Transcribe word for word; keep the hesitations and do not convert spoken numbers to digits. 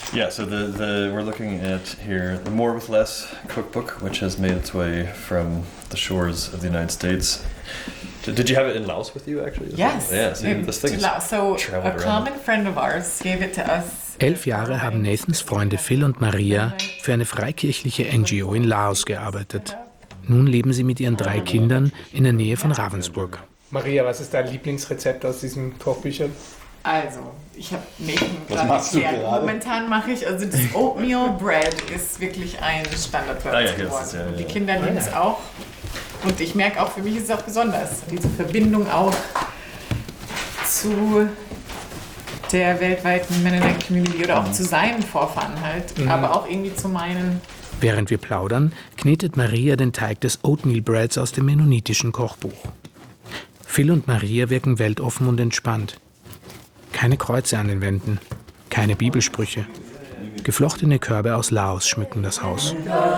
Yeah, so the, the we're looking at here the More with Less cookbook, which has made its way from the shores of the United States. Did, did you have it in Laos with you, actually? Yes. Yeah, so this thing is so a common around. friend of ours gave it to us. Elf Jahre haben Nathans Freunde Phil und Maria für eine freikirchliche N G O in Laos gearbeitet. Nun leben sie mit ihren drei Kindern in der Nähe von Ravensburg. Maria, was ist dein Lieblingsrezept aus diesen Kochbüchern? Also, ich habe Nathan gerade erklärt. Momentan mache ich, also das Oatmeal Bread ist wirklich ein Standardwort ah, ja, geworden. ja, ja. Die Kinder lieben es auch. Und ich merke auch, für mich ist es auch besonders, diese Verbindung auch zu der weltweiten Mennonite Community oder auch zu seinen Vorfahren halt, mhm. aber auch irgendwie zu meinen. Während wir plaudern, knetet Maria den Teig des Oatmeal Breads aus dem mennonitischen Kochbuch. Phil und Maria wirken weltoffen und entspannt. Keine Kreuze an den Wänden, keine Bibelsprüche. Geflochtene Körbe aus Laos schmücken das Haus. Ja.